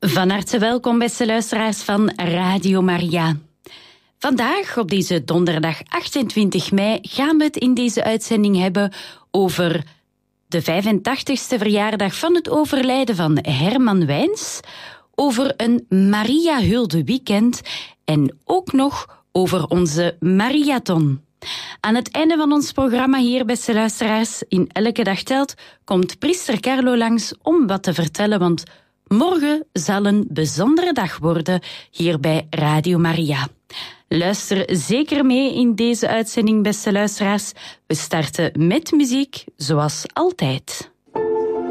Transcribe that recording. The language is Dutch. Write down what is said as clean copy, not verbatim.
Van harte welkom, beste luisteraars van Radio Maria. Vandaag, op deze donderdag 28 mei, gaan we het in deze uitzending hebben over de 85ste verjaardag van het overlijden van Herman Wijns, over een Maria-hulde weekend en ook nog over onze Mariathon. Aan het einde van ons programma hier, beste luisteraars, in Elke Dag Telt, komt priester Carlo langs om wat te vertellen, want morgen zal een bijzondere dag worden hier bij Radio Maria. Luister zeker mee in deze uitzending, beste luisteraars. We starten met muziek, zoals altijd.